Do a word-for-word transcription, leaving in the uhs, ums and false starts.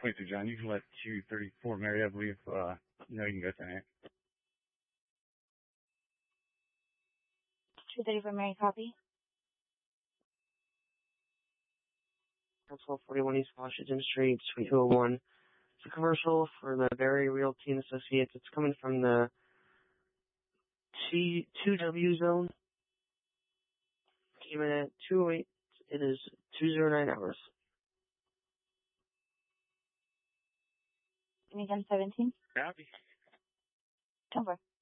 twenty-two, John. You can let two thirty-four Mary, I believe, uh, you know you can go tonight. two thirty-four Mary, copy. twelve forty-one East Washington Street, Suite two oh one. It's a commercial for the Barry Realty and Associates. It's coming from the T two W zone. Came in at two oh eight. It is two oh nine hours. Give me again, seventeen. Copy. Over.